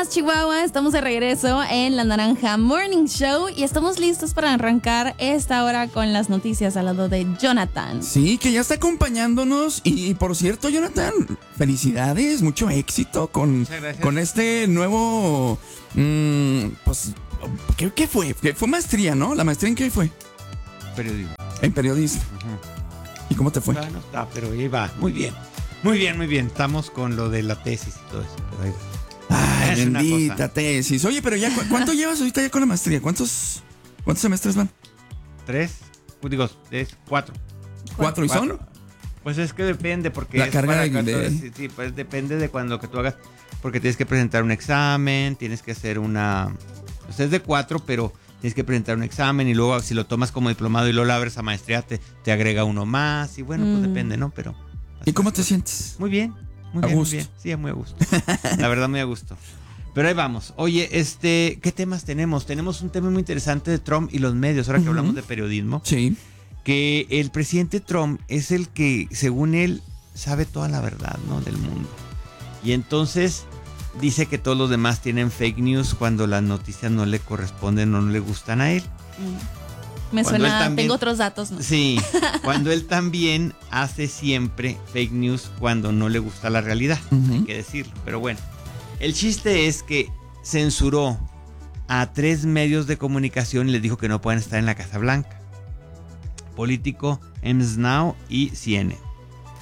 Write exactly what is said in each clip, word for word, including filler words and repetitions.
días, Chihuahua. Estamos de regreso en La Naranja Morning Show y estamos listos para arrancar esta hora con las noticias al lado de Jonathan. Sí, que ya está acompañándonos. Y por cierto, Jonathan, felicidades, mucho éxito con, con este nuevo... Mmm, pues, ¿qué, ¿qué fue? Fue maestría, ¿no? ¿La maestría en qué fue? Periodismo. En periodismo. Uh-huh. ¿Y cómo te fue? Bueno, está, pero ahí va. Muy bien. Muy bien, muy bien. Estamos con lo de la tesis y todo eso. Pero ahí va. Ay, bendita tesis. Oye, pero ya, ¿cu- ¿cuánto llevas ahorita ya con la maestría? ¿Cuántos, cuántos semestres van? Tres, digo, es cuatro. ¿Cuatro y son? Cuatro. Pues es que depende, porque La es carga para de- cuando- de- sí, sí, pues depende de cuando que tú hagas, porque tienes que presentar un examen, tienes que hacer una, o sea, es de cuatro, pero tienes que presentar un examen y luego si lo tomas como diplomado y luego lo abres a maestría, te, te agrega uno más y bueno, pues Mm. depende, ¿no? Pero ¿Y cómo te sientes? muy bien, muy A bien, gusto. muy bien. Sí, muy a gusto. La verdad, muy a gusto. Pero ahí vamos. Oye, este, ¿qué temas tenemos? Tenemos un tema muy interesante de Trump y los medios, ahora que Ujú. hablamos de periodismo. Sí. Que el presidente Trump es el que, según él, sabe toda la verdad, ¿no? Del mundo. Y entonces dice que todos los demás tienen fake news cuando las noticias no le corresponden o no le gustan a él. Me Cuando suena, él también- tengo otros datos, ¿no? Sí, cuando él también hace siempre fake news cuando no le gusta la realidad, Ujú. hay que decirlo. Pero bueno, el chiste es que censuró a tres medios de comunicación y les dijo que no pueden estar en la Casa Blanca. Político, M S Now y C N N.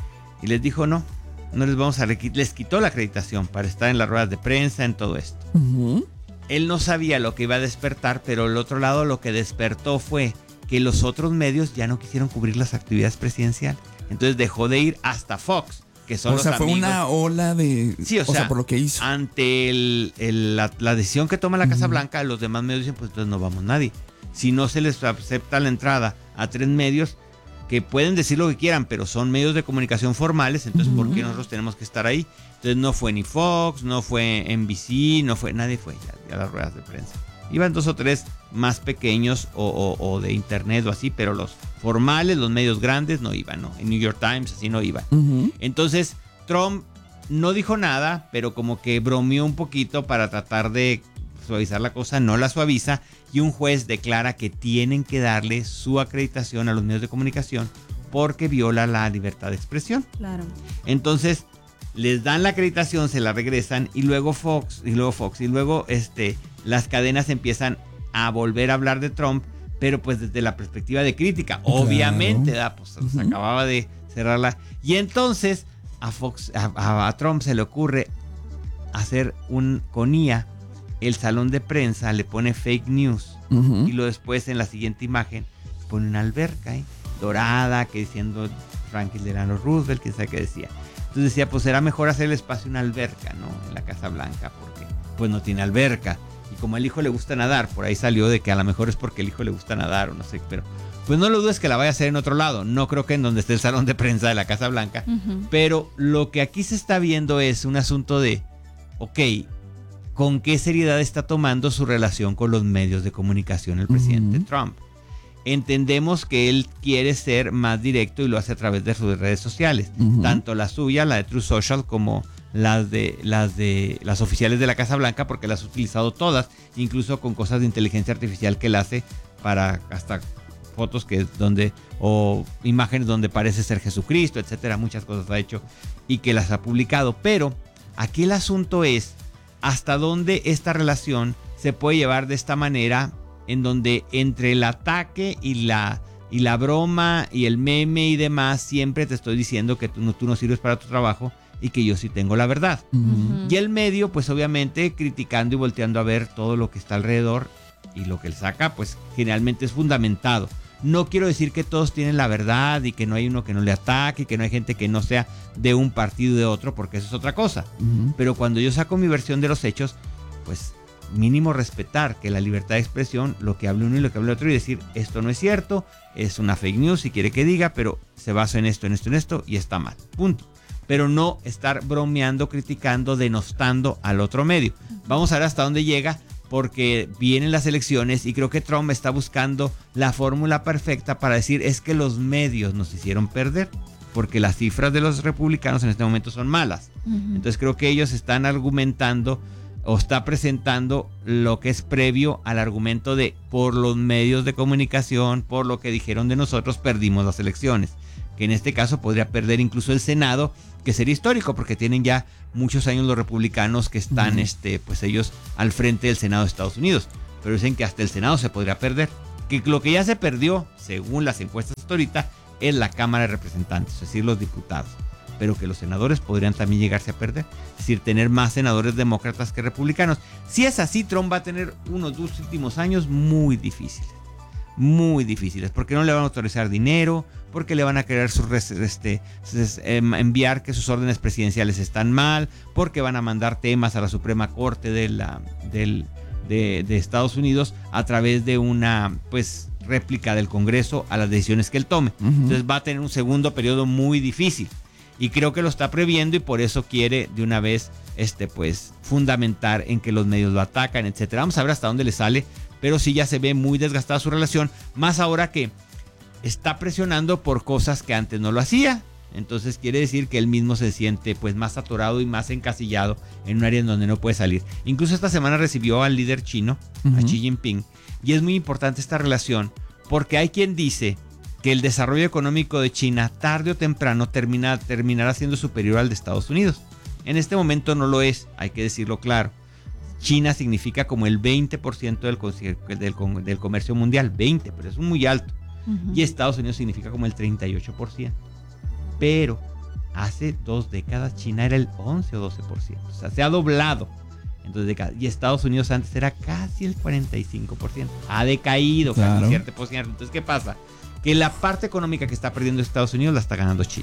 Y les dijo no, no les vamos a requi- les quitó la acreditación para estar en las ruedas de prensa, en todo esto. Ujú. Él no sabía lo que iba a despertar, pero el otro lado lo que despertó fue que los otros medios ya no quisieron cubrir las actividades presidenciales. Entonces dejó de ir hasta Fox, que son O los sea, fue amigos. una ola de... Sí, o, sea, por lo que hizo. ante el- el- la, la decisión que toma la Casa Ujú. Blanca, los demás medios dicen, pues entonces no vamos nadie. Si no se les acepta la entrada a tres medios que pueden decir lo que quieran, pero son medios de comunicación formales, entonces ¿por qué nosotros tenemos que estar ahí? Entonces no fue ni Fox, no fue N B C, no fue, nadie fue ya, ya a las ruedas de prensa. Iban dos o tres más pequeños o, o- o de internet o así, pero los formales, los medios grandes no iban, ¿no? En New York Times así no iban. Ujú. Entonces, Trump no dijo nada, pero como que bromeó un poquito para tratar de suavizar la cosa, no la suaviza, y un juez declara que tienen que darle su acreditación a los medios de comunicación porque viola la libertad de expresión. Claro. Entonces, les dan la acreditación, se la regresan y luego Fox, y luego Fox, y luego este, las cadenas empiezan a volver a hablar de Trump, pero pues desde la perspectiva de crítica. Claro. Obviamente, da, pues se Ujú. acababa de cerrarla. Y entonces a Fox, a, a- a Trump se le ocurre hacer un con I A, el salón de prensa le pone fake news. Ujú. Y luego después en la siguiente imagen pone una alberca ¿eh? dorada que diciendo Franklin Delano Roosevelt, quién sabe qué decía. Entonces decía, pues será mejor hacer el espacio una alberca, ¿no? En la Casa Blanca, porque pues no tiene alberca. Y como al hijo le gusta nadar, por ahí salió de que a lo mejor es porque el hijo le gusta nadar o no sé, pero pues no lo dudes que la vaya a hacer en otro lado. No creo que en donde esté el salón de prensa de la Casa Blanca. Ujú. Pero lo que aquí se está viendo es un asunto de, ok, ¿con qué seriedad está tomando su relación con los medios de comunicación el presidente Ujú. Trump? Entendemos que él quiere ser más directo y lo hace a través de sus redes sociales, Ujú. tanto la suya, la de True Social, como las de las de las oficiales de la Casa Blanca, porque las ha utilizado todas, incluso con cosas de inteligencia artificial que él hace para hasta fotos que donde o imágenes donde parece ser Jesucristo, etcétera, muchas cosas ha hecho y que las ha publicado. Pero aquí el asunto es hasta dónde esta relación se puede llevar de esta manera, en donde entre el ataque y la y la broma y el meme y demás siempre te estoy diciendo que tú no, tú no sirves para tu trabajo y que yo sí tengo la verdad. Ujú. Y el medio, pues obviamente criticando y volteando a ver todo lo que está alrededor y lo que él saca, pues generalmente es fundamentado. No quiero decir que todos tienen la verdad y que no hay uno que no le ataque y que no hay gente que no sea de un partido o de otro, porque eso es otra cosa. Ujú. Pero cuando yo saco mi versión de los hechos, pues mínimo respetar que la libertad de expresión, lo que hable uno y lo que hable otro, y decir, esto no es cierto, es una fake news si quiere que diga, pero se basa en esto, en esto, en esto y está mal. Punto. Pero no estar bromeando, criticando, denostando al otro medio. Vamos a ver hasta dónde llega, porque vienen las elecciones y creo que Trump está buscando la fórmula perfecta para decir es que los medios nos hicieron perder, porque las cifras de los republicanos en este momento son malas. Ujú. Entonces creo que ellos están argumentando o está presentando lo que es previo al argumento de por los medios de comunicación, por lo que dijeron de nosotros, perdimos las elecciones. Que en este caso podría perder incluso el Senado, que sería histórico porque tienen ya muchos años los republicanos que están, uh-huh. este, pues ellos al frente del Senado de Estados Unidos. Pero dicen que hasta el Senado se podría perder. Que lo que ya se perdió, según las encuestas hasta ahorita, es la Cámara de Representantes, es decir, los diputados. Pero que los senadores podrían también llegarse a perder. Es decir, tener más senadores demócratas que republicanos. Si es así, Trump va a tener unos dos últimos años muy difíciles. Muy difíciles. Porque no le van a autorizar dinero, porque le van a querer sus, este, enviar que sus órdenes presidenciales están mal, porque van a mandar temas a la Suprema Corte de, la, del, de, de Estados Unidos a través de una pues réplica del Congreso a las decisiones que él tome. Uh-huh. Entonces va a tener un segundo periodo muy difícil. Y creo que lo está previendo y por eso quiere de una vez este, pues, fundamentar en que los medios lo atacan, etcétera. Vamos a ver hasta dónde le sale, pero sí ya se ve muy desgastada su relación, más ahora que está presionando por cosas que antes no lo hacía. Entonces quiere decir que él mismo se siente pues más atorado y más encasillado en un área en donde no puede salir. Incluso esta semana recibió al líder chino, uh-huh. a Xi Jinping, y es muy importante esta relación porque hay quien dice que el desarrollo económico de China tarde o temprano termina, terminará siendo superior al de Estados Unidos. En este momento no lo es, hay que decirlo claro. China significa como el veinte por ciento del, del, del comercio mundial, veinte, pero es muy alto. Uh-huh. Y Estados Unidos significa como el treinta y ocho por ciento. Pero hace dos décadas China era el once o doce por ciento. O sea, se ha doblado en dos décadas. Y Estados Unidos antes era casi el cuarenta y cinco por ciento. Ha decaído, claro. Casi cierto por ciento. Entonces, ¿qué pasa? Que la parte económica que está perdiendo Estados Unidos la está ganando China.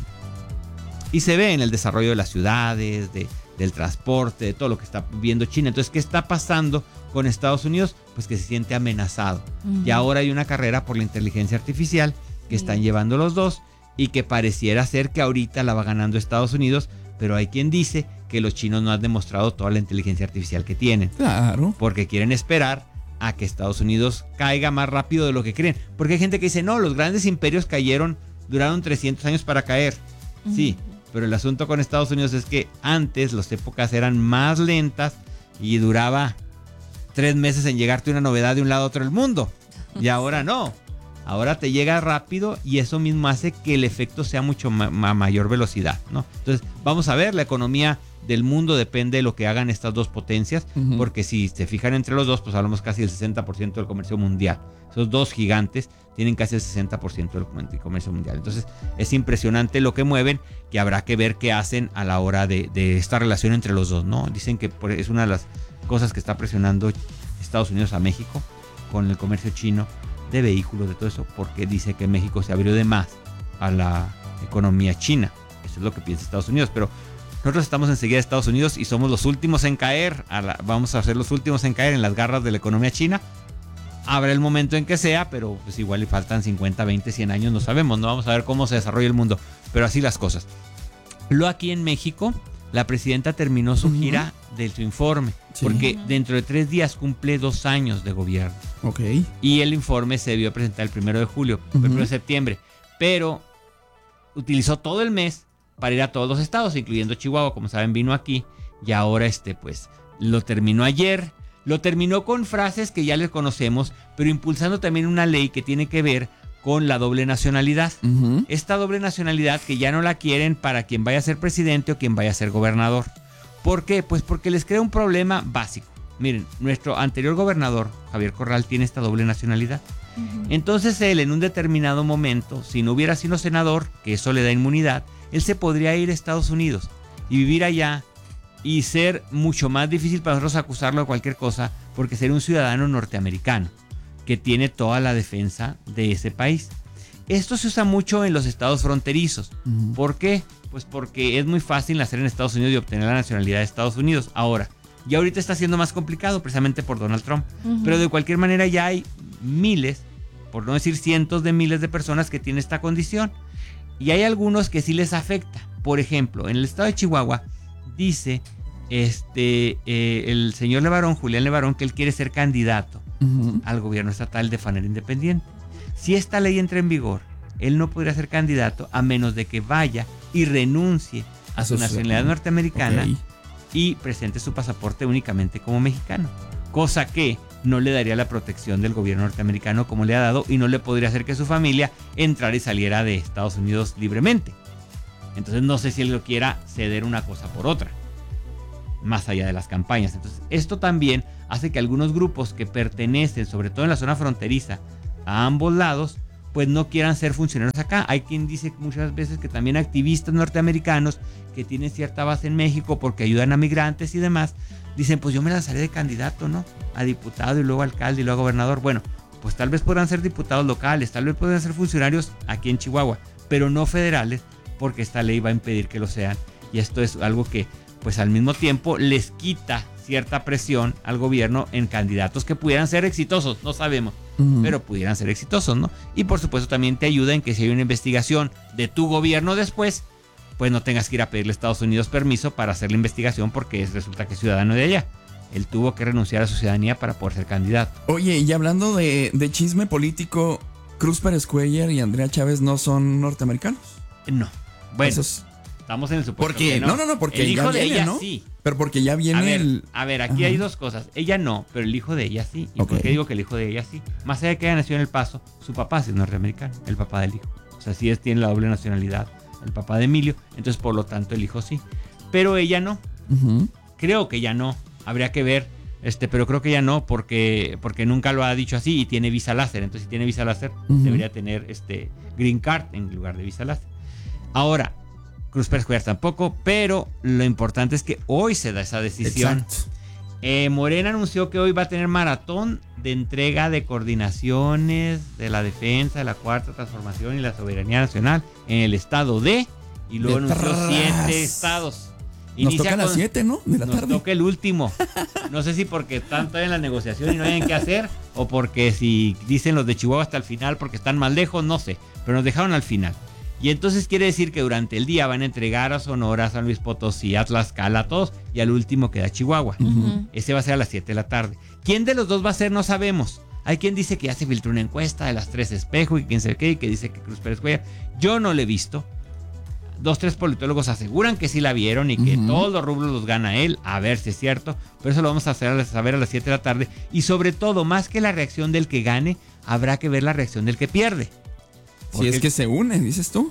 Y se ve en el desarrollo de las ciudades, de, del transporte, de todo lo que está viviendo China. Entonces, ¿qué está pasando con Estados Unidos? Pues que se siente amenazado. Uh-huh. Y ahora hay una carrera por la inteligencia artificial que uh-huh. están llevando los dos y que pareciera ser que ahorita la va ganando Estados Unidos, pero hay quien dice que los chinos no han demostrado toda la inteligencia artificial que tienen. Claro. Porque quieren esperar a que Estados Unidos caiga más rápido de lo que creen. Porque hay gente que dice, no, los grandes imperios cayeron, duraron trescientos años para caer. Uh-huh. Sí, pero el asunto con Estados Unidos es que antes las épocas eran más lentas y duraba tres meses en llegarte una novedad de un lado a otro del mundo. Y ahora no. Ahora te llega rápido y eso mismo hace que el efecto sea mucho ma- ma- mayor velocidad, ¿no? Entonces, vamos a ver, la economía del mundo depende de lo que hagan estas dos potencias, uh-huh. porque si se fijan entre los dos, pues hablamos casi del sesenta por ciento del comercio mundial. Esos dos gigantes tienen casi el sesenta por ciento del comercio mundial. Entonces, es impresionante lo que mueven, que habrá que ver qué hacen a la hora de, de esta relación entre los dos, ¿no? Dicen que es una de las cosas que está presionando Estados Unidos a México con el comercio chino de vehículos, de todo eso, porque dice que México se abrió de más a la economía china. Eso es lo que piensa Estados Unidos, pero nosotros estamos enseguida de Estados Unidos y somos los últimos en caer, a la, vamos a ser los últimos en caer en las garras de la economía china. Habrá el momento en que sea, pero pues igual le faltan cincuenta, veinte, cien años, no sabemos, no vamos a ver cómo se desarrolla el mundo, pero así las cosas. Lo aquí en México, la presidenta terminó su uh-huh. gira de su informe, sí. porque uh-huh. dentro de tres días cumple dos años de gobierno. Ok. Y el informe se debió presentar el primero de julio, uh-huh. el primero de septiembre, pero utilizó todo el mes para ir a todos los estados, incluyendo Chihuahua, como saben, vino aquí, y ahora este, pues, lo terminó ayer, lo terminó con frases que ya les conocemos, pero impulsando también una ley que tiene que ver con la doble nacionalidad. Uh-huh. Esta doble nacionalidad que ya no la quieren para quien vaya a ser presidente o quien vaya a ser gobernador. ¿Por qué? Pues porque les crea un problema básico. Miren, nuestro anterior gobernador, Javier Corral, tiene esta doble nacionalidad. Uh-huh. Entonces él, en un determinado momento, si no hubiera sido senador, que eso le da inmunidad, él se podría ir a Estados Unidos y vivir allá y ser mucho más difícil para nosotros acusarlo de cualquier cosa, porque ser un ciudadano norteamericano que tiene toda la defensa de ese país. Esto se usa mucho en los estados fronterizos. Uh-huh. ¿Por qué? Pues porque es muy fácil nacer en Estados Unidos y obtener la nacionalidad de Estados Unidos. Ahora, y ahorita está siendo más complicado precisamente por Donald Trump. Uh-huh. Pero de cualquier manera ya hay miles, por no decir cientos de miles de personas que tienen esta condición. Y hay algunos que sí les afecta. Por ejemplo, en el estado de Chihuahua dice este eh, el señor Levarón, Julián Levarón, que él quiere ser candidato uh-huh. al gobierno estatal de manera independiente. Si esta ley entra en vigor, él no podría ser candidato a menos de que vaya y renuncie a su nacionalidad norteamericana okay. y presente su pasaporte únicamente como mexicano, cosa que no le daría la protección del gobierno norteamericano como le ha dado y no le podría hacer que su familia entrara y saliera de Estados Unidos libremente. Entonces no sé si él lo quiera ceder una cosa por otra, más allá de las campañas. Entonces esto también hace que algunos grupos que pertenecen, sobre todo en la zona fronteriza, a ambos lados, pues no quieran ser funcionarios acá. Hay quien dice muchas veces que también activistas norteamericanos que tienen cierta base en México porque ayudan a migrantes y demás, dicen, pues yo me lanzaré de candidato, ¿no? A diputado y luego alcalde y luego gobernador. Bueno, pues tal vez podrán ser diputados locales, tal vez podrán ser funcionarios aquí en Chihuahua, pero no federales, porque esta ley va a impedir que lo sean. Y esto es algo que, pues al mismo tiempo, les quita cierta presión al gobierno en candidatos que pudieran ser exitosos, no sabemos, uh-huh. pero pudieran ser exitosos, ¿no? Y por supuesto también te ayuda en que si hay una investigación de tu gobierno después, pues no tengas que ir a pedirle a Estados Unidos permiso para hacer la investigación porque es, resulta que es ciudadano de allá. Él tuvo que renunciar a su ciudadanía para poder ser candidato. Oye, y hablando de, de chisme político, ¿Cruz Pérez Cuellar y Andrea Chávez no son norteamericanos? No. Bueno, Esos... estamos en el supuesto porque, que no. No, no, no, porque el hijo ya de viene, ella ¿no? sí. Pero porque ya viene a ver, el... A ver, aquí Ajá. hay dos cosas. Ella no, pero el hijo de ella sí. ¿Y okay. por qué digo que el hijo de ella sí? Más allá de que ella nació en El Paso, su papá sí es norteamericano, el papá del hijo. O sea, sí es, tiene la doble nacionalidad, el papá de Emilio. Entonces, por lo tanto, el hijo sí. Pero ella no. Uh-huh. Creo que ella no. Habría que ver, este, pero creo que ella no, porque, porque nunca lo ha dicho así y tiene visa láser. Entonces, si tiene visa láser, uh-huh. debería tener este green card en lugar de visa láser. Ahora, Cruz Pérez Cuellar tampoco, pero lo importante es que hoy se da esa decisión. Eh, Morena anunció que hoy va a tener maratón de entrega de coordinaciones de la defensa, de la cuarta transformación y la soberanía nacional en el estado de, y luego anunció siete estados. Inicia nos toca a las siete, ¿no? De la nos tarde. Nos toca el último. No sé si porque están todavía en la negociación y no hayan qué hacer, o porque si dicen los de Chihuahua hasta el final porque están más lejos, no sé, pero nos dejaron al final. Y entonces quiere decir que durante el día van a entregar a Sonora, a San Luis Potosí, a Tlaxcala, a todos, y al último queda Chihuahua. Uh-huh. Ese va a ser a las siete de la tarde. ¿Quién de los dos va a ser? No sabemos. Hay quien dice que ya se filtró una encuesta de las tres espejo y quién sabe qué, y que dice que Cruz Pérez Cuellar. Yo no la he visto. Dos, tres politólogos aseguran que sí la vieron y que uh-huh. todos los rubros los gana él. A ver si es cierto. Pero eso lo vamos a hacer, saber a las siete de la tarde. Y sobre todo, más que la reacción del que gane, habrá que ver la reacción del que pierde. Si es que se une, dices tú.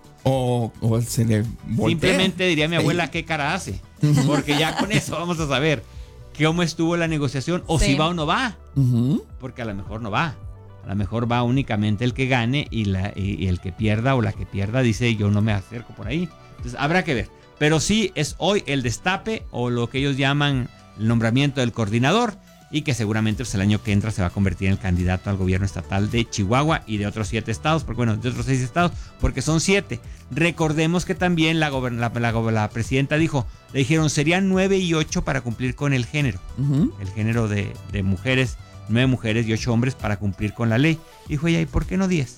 O, o se le voltea. Simplemente diría mi abuela, ¿qué cara hace? Porque ya con eso vamos a saber cómo estuvo la negociación o sí. si va o no va. Uh-huh. Porque a lo mejor no va. A lo mejor va únicamente el que gane y, la, y, y el que pierda o la que pierda dice yo no me acerco por ahí. Entonces habrá que ver. Pero sí es hoy el destape o lo que ellos llaman el nombramiento del coordinador. Y que seguramente pues, el año que entra se va a convertir en el candidato al gobierno estatal de Chihuahua y de otros siete estados, porque bueno, de otros seis estados, porque son siete. Recordemos que también la, la, la, la presidenta dijo, le dijeron serían nueve y ocho para cumplir con el género, uh-huh. el género de, de mujeres, nueve mujeres y ocho hombres para cumplir con la ley. Dijo ella, ¿y por qué no diez?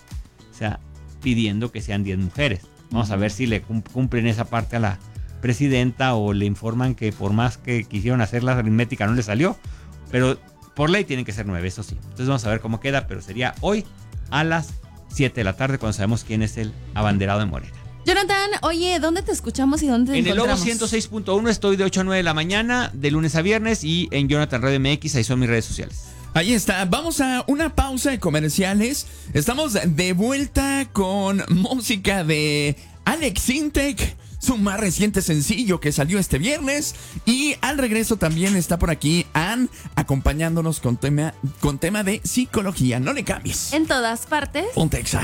O sea, pidiendo que sean diez mujeres. Vamos a ver si le cumplen esa parte a la presidenta o le informan que por más que quisieron hacer la aritmética no le salió. Pero por ley tienen que ser nueve, eso sí. Entonces vamos a ver cómo queda, pero sería hoy a las siete de la tarde cuando sabemos quién es el abanderado de Morena. Jonathan, oye, ¿dónde te escuchamos y dónde te en encontramos? En el Lobo ciento seis punto uno estoy de ocho a nueve de la mañana, de lunes a viernes, y en Jonathan Red M X, ahí son mis redes sociales. Ahí está, vamos a una pausa de comerciales. Estamos de vuelta con música de Alex Sintek, su más reciente sencillo que salió este viernes. Y al regreso también está por aquí Ann, acompañándonos con tema, con tema de psicología. No le cambies. En todas partes. Pontexa.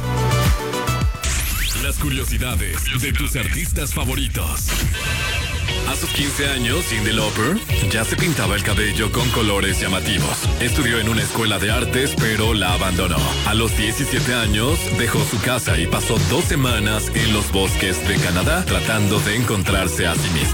Las curiosidades de tus artistas favoritos. A sus quince años, Cyndi Lauper ya se pintaba el cabello con colores llamativos. Estudió en una escuela de artes, pero la abandonó. A los diecisiete años, dejó su casa y pasó dos semanas en los bosques de Canadá tratando de encontrarse a sí misma.